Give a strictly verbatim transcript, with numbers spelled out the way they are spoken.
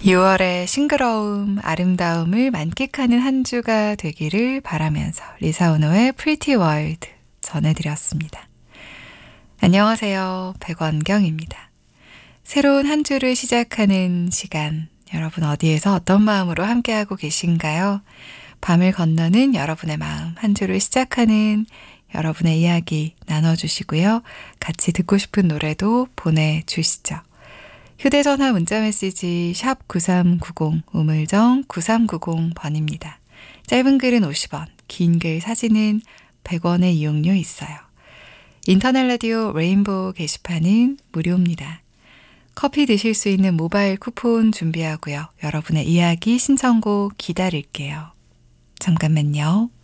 유월의 싱그러움, 아름다움을 만끽하는 한 주가 되기를 바라면서 리사오노의 Pretty World 전해드렸습니다. 안녕하세요. 백원경입니다. 새로운 한 주를 시작하는 시간, 여러분 어디에서 어떤 마음으로 함께하고 계신가요? 밤을 건너는 여러분의 마음, 한 주를 시작하는 여러분의 이야기 나눠주시고요. 같이 듣고 싶은 노래도 보내주시죠. 휴대전화 문자메시지 샵 구삼구공, 우물정 구삼구공 번입니다. 짧은 글은 오십 원, 긴 글 사진은 백 원의 이용료 있어요. 인터넷 라디오 레인보우 게시판은 무료입니다. 커피 드실 수 있는 모바일 쿠폰 준비하고요. 여러분의 이야기 신청곡 기다릴게요. 잠깐만요.